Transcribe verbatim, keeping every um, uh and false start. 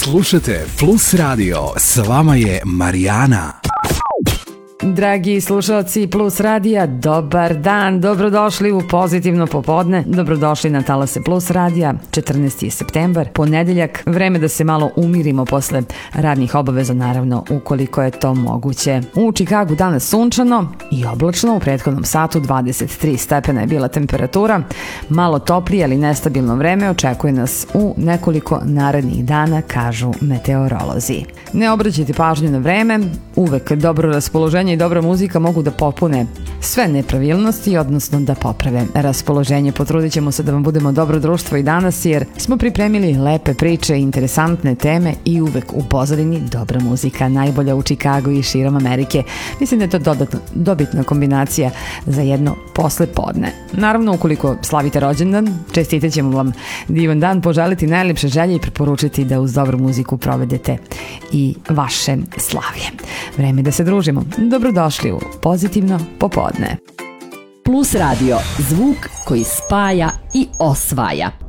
Slušajte Plus Radio, s vama je Marijana. Dragi slušalci Plus Radija, dobar dan, dobrodošli u Pozitivno popodne, dobrodošli na talase Plus Radija, četrnaesti septembar, ponedeljak, vreme da se malo umirimo posle radnih obaveza, naravno, ukoliko je to moguće. U Čikagu danas sunčano i oblačno, u prethodnom satu dvadeset tri stepena je bila temperatura, malo toplije, ali nestabilno vreme očekuje nas u nekoliko narednih dana, kažu meteorolozi. Ne obraćajte pažnju na vreme, uvek dobro raspoloženje i dobra muzika mogu da popune sve nepravilnosti, odnosno da poprave raspoloženje. Potrudit ćemo se da vam budemo dobro društvo i danas, jer smo pripremili lepe priče, interesantne teme i uvek u pozadini dobra muzika, najbolja u Čikagu i širom Amerike. Mislim da je to dodatno, dobitna kombinacija za jedno poslepodne. Naravno, ukoliko slavite rođendan, čestitat ćemo vam divan dan, poželiti najlepše želje i preporučiti da uz dobru muziku provedete i vaše slavlje. Vreme da se družimo. Dobrodošli u Pozitivno popodne. Plus Radio, zvuk koji spaja i osvaja.